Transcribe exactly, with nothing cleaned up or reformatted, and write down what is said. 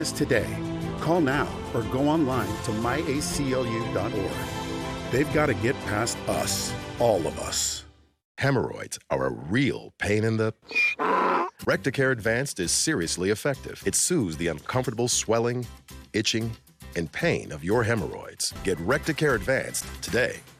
today. Call now or go online to my A C L U dot org. They've got to get past us, all of us. Hemorrhoids are a real pain in the... Recticare Advanced is seriously effective. It soothes the uncomfortable swelling, itching, and pain of your hemorrhoids. Get Recticare Advanced today.